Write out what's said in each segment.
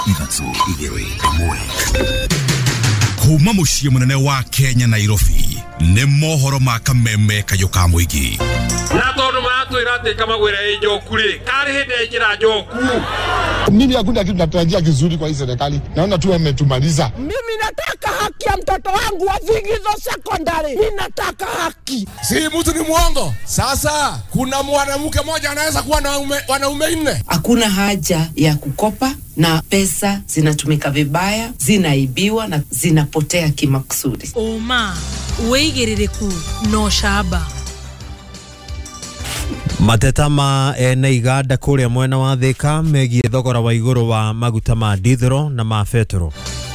Ithatũ igĩrĩ ĩmwe. Kuma muciĩ munene wa Kenya Nairobi nĩ mohoro ma kameme kayo ka mũingĩ. Na tondu matwira ati kamagwire njoku ri kari hinde njira njoku. Mimi hakuna kitu natarajia kizuri kwa hii serikali. Naona tu wametumaliza. Mimi nataka haki ya mtoto wangu wa Vigizo Secondary. Ninataka haki. Si mtu ni muongo. Sasa kuna mwanamke mmoja anaweza kuwa na wanaume 4. Hakuna haja ya kukopa na pesa zinatumika vibaya, zinaibiwa na zinapotea kimakusudi. Oma, uigiririku no shaba. Mateta ma iganda kuria mwena wa Thika megie thogora wa iguru wa maguta ma dithero na ma fetro.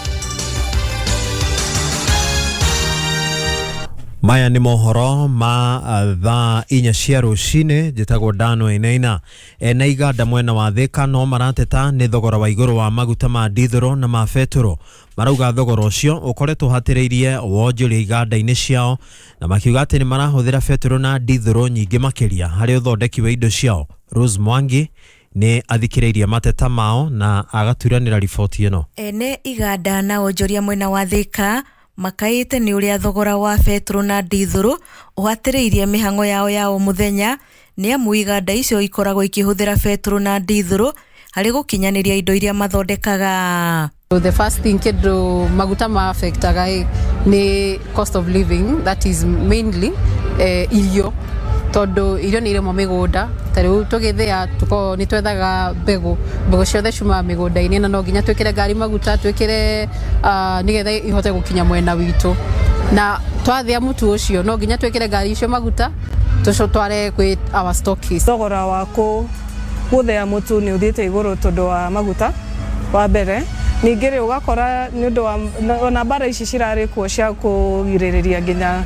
Maya ni mohoro ma thaa 4 cia rucini njitagwo Dano Inaina. Iganda mwena wa Thika no marateta ni thogora wa iguru wa maguta ma dithero na ma fetro. Marauga thogora ucio ukoretwo hatiriirie wonjoria iganda-ini ciao na makiuga ati ni marahuthira fetro na dithero nyingi makiria hari uthondeki wa indo ciao. Rose Mwangi ni athikireirie mateta mao na agaturanira riboti ino. Ene iganda na wonjoria mwena wa Thika makaite ni uria thogora wa fetro na dithero uhatiriirie mihango yao ya o muthenya ni amu iganda icio ikoragwo ikihuthira fetro na dithero hari gukinyaniria indo iria mathondekaga. So the first thing kedo maguta ma affectaga ni cost of living, that is mainly irio. Todo irio ni ile mo migunda tariu tugithia tuko ni twethaga mbegu ciothe cuma migunda-ini na no nginya twikire ngari maguta twikire nigetha ihote gukinya mwena witu na twathia mutu ucio no nginya twikire ngari icio maguta tucotware kwi our stockists. Thogora wako guthia mutu ni uthite iguru tondu wa maguta wa mbere ningire ugakora ni undu wa na bara ici cirari kuo cia kugiririria nginya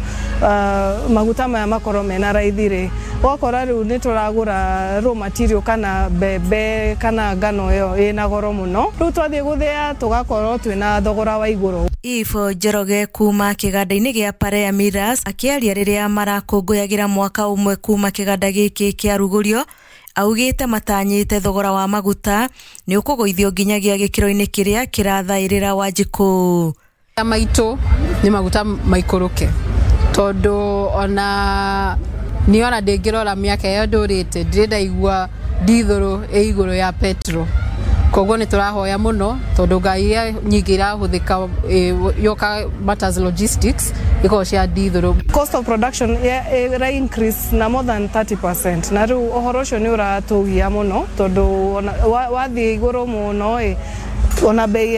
maguta maya makoro mena raithire wakora riu ni turagura raw material kana bebe kana ngano yo ina goro muno riu twathie guthia tugakorwo twina thogora wa iguru. Ifo Njoroge kuma kiganda-ini gia Parea Miras akiaria riria marakũngũyagira mwaka umwe kuma kiganda giki kia rugurio augite matanyite thogora wa maguta ni ukugoithio nginyagia gikiro-ini kiria kirathairira Wanjiku. Maito ni maguta maikuruke tondu ona ni ona ndingirora miaka yo ndurite ndirenda igua dithero iguru ya petro koguo ni turahoya muno tondu ngai nyingi irahuthika yoka matters logistics iko cia dithero. Cost of production increase na more than 30% na riu ohoro cio ni uratugia muno tondu wathi iguru muno ona bei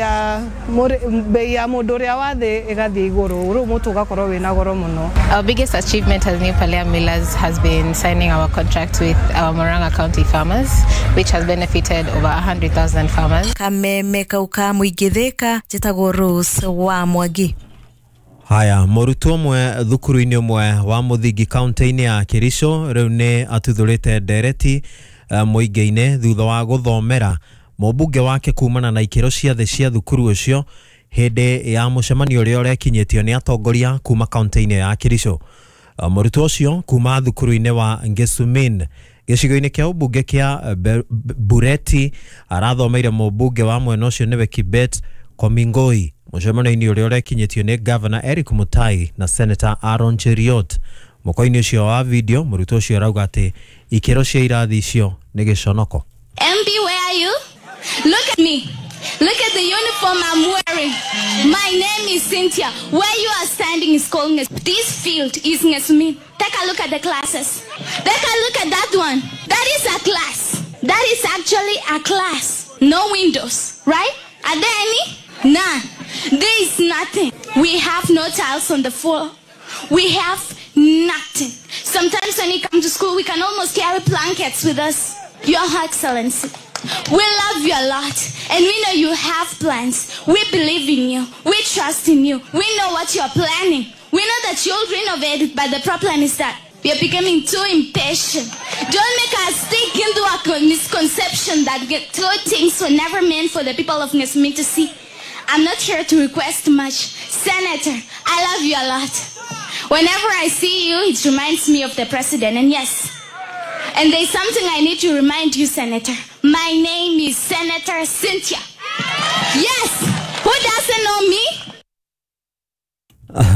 ya mundu ria wathi igathi iguru riu mutu gakorwo wina goro muno. Our biggest achievement as New Parea Millers has been signing our contract with our Murang'a County farmers, which has benefited over 100,000 farmers. Kameme kauka muingi Thika njitagwo Rose wa Mwangi. Haya, mũrutwo mwe thukuru-ini umwe wa muthingi kaunti-ini ya Kericho riu ni atuthurite ndereti muingi-ini thutha wa guthomera mũmbunge wake kumana na ikiro ciothe cia thukuru ucio hindi ya mucemanio uria urekinyitio ni atongoria kuma kaunti-ini ya Kericho. Mũrutwo ucio kuma thukuru-ini wa Ngesumin gicigo-ini kia ubunge kia Bureti arathomeire mũmbunge wa mwena ucio niwe Kibet Komingoi. Mucemanio-ini uria urekinyitio ni Governor Eric Mutai na Senator Aaron Cheriot. Muko-ini ucio wa video mũrutwo ucio arauga ati ikiro cia irathi icio ni giconoko. MP, where are you? Look at me. Look at the uniform I'm wearing. My name is Cynthia. Where you are standing is called this field is Ngesumin. Take a look at the classes. Take a look at that one. That is a class. That is actually a class. No windows, right? Are there any? None. There is nothing. We have no tiles on the floor. We have nothing. Sometimes when we come to school, we can almost carry blankets with us. Your Excellency, we love you a lot, and we know you have plans. We believe in you. We trust in you. We know what you're planning. We know that you'll renovate it, but the problem is that we are becoming too impatient. Don't make us stick into a misconception that good things were never meant for the people of Ngesumin to see. I'm not here to request much. Senator, I love you a lot. Whenever I see you, it reminds me of the president, and yes. And there's something I need to remind you, Senator. My name is Senator Cynthia.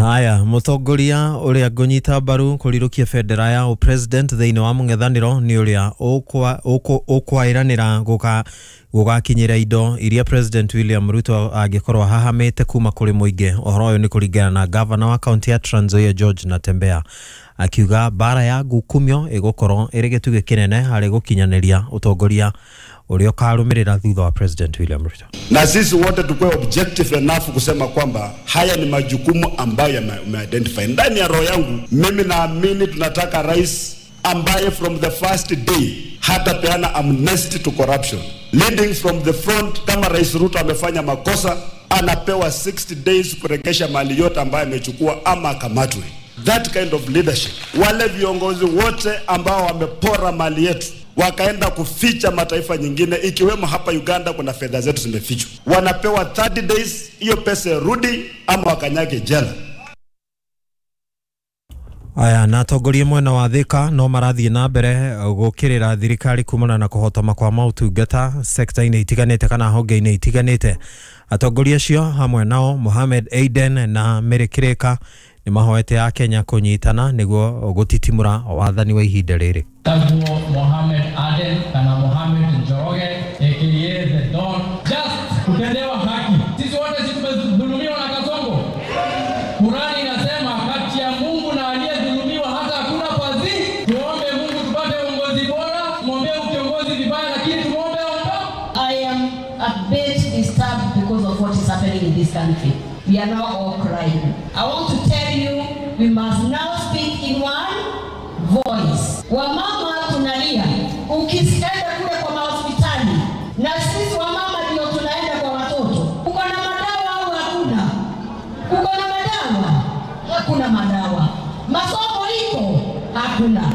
Haya, mutongoria uria ngonyita mbaru kurirukia federa ya o president thiini wa mung'ethaniro ni uria ukwairanira gugakinyira indo iria president William Ruto agikorwo hahamite kuma kuri muingi. Ohoro uyu ni kuringana na governor wa county ya Trans Nzoia George Natembeya, akiuga bara ya gukumio igukorwo iri gituge kinene hari gukinyaniria utongoria ulio karumirira thutha wa president William Ruto. Na sisi wote tukue objective enough kusema kwamba haya ni majukumu ambayo umeidentify. Ndani ya roho yangu mimi naamini tunataka rais ambaye from the first day hata peana amnesty to corruption. Leading from the front, kama Rais Ruto amefanya makosa anapewa 60 days kurekesha mali yote ambayo amechukua ama akamatwe. That kind of leadership. Wale viongozi wote ambao wamepora mali yetu wakaenda kuficha mataifa nyingine ikiwemo hapa Uganda kuna fedha zetu zimefichwa, wanapewa 30 days, hiyo pesa rudi ama wakanyage jela. Aya, na atongoria mwena wa Thika no marathie na mbere gukirira thirikari kumana na kuhotoma kwa mautungata sekta-ini itiganite kana honge-ini itiganite. Atongoria cio hamwe nao Mohamed Aiden na Mary Kireka ni mahoete ya Kenya kunyitana niguo gutitimura wathani wa ihinda riri. Taguo Mohamed Aden kana Mohamed Njoroge aka the Don, just kutendewa haki. Sisi wote tumedhulumiwa na Kasongo. Kurani inasema kati ya Mungu na aliyedhulumiwa hata hakuna pazi. Tuombe Mungu tupate uongozi bora, muombe kiongozi vibaya lakini tuombe ondoa. I am a bit disturbed because of what is happening in this country. We are now all crying. I want to tell you, we must now speak in one voice. Wamama tunalia, ukienda kule kwa hospitali, na sisi wamama ndio tunaenda kwa watoto. Uko na madawa au hakuna? Uko na madawa? Hakuna madawa. Masomo iko? Hakuna.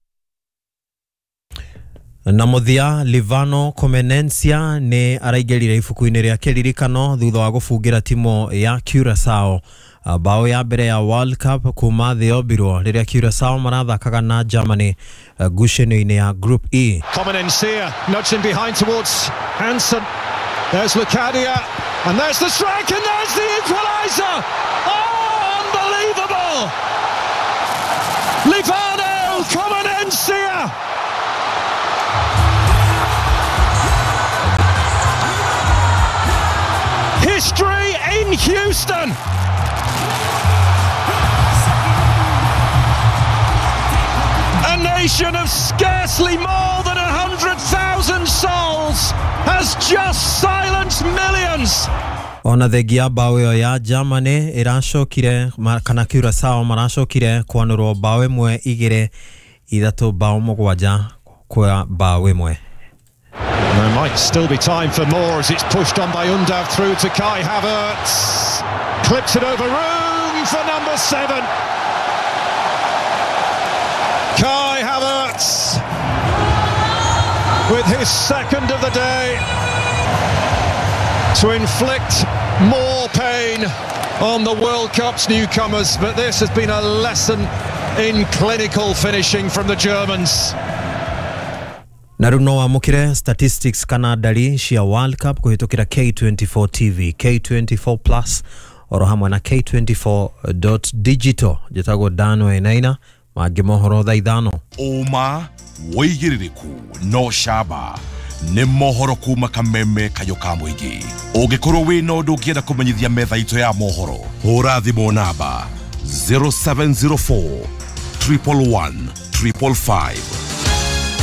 Na muthia Livano Comenencia ni araigerire ifuku-ini ria kiririkano thutha wa gufungira timu ya Curaçao bao ya mbere ya World Cup kuma thio mbirwo riria Curaçao marathakaga na Germany ngucanio-ini ya Group E. Comenencia nudging behind towards Hansen. There's Lucadia and there's the strike and there's the equaliser. Oh, unbelievable! Livano Comenencia. History in Houston. A nation of scarcely more than 100,000 souls has just silenced millions. Ona thengia bao yo ya Germany iracokire kana Curaçao maracokire kwanurwo bao imwe igire ithatu bao mugwanja kwa bao imwe. There might still be time for more as it's pushed on by Undav through to Kai Havertz. Clips it over, room for number 7. Kai Havertz with his second of the day to inflict more pain on the World Cup's newcomers, but this has been a lesson in clinical finishing from the Germans. Na runo wa mukire statistics kana ndari cia World Cup kuhitukira K24 TV, K24 Plus, oro hamwe na K24.digital. Jetago Dano Enaina, magi mohoro thaa ithano. Oma, woigiririku, no shaba, ni mohoro kuma kameme kayo ka muingi. Ungikoro wina undu ungienda kumenyithia metha ito ya mohoro, hura thimu namba 0704 111 555.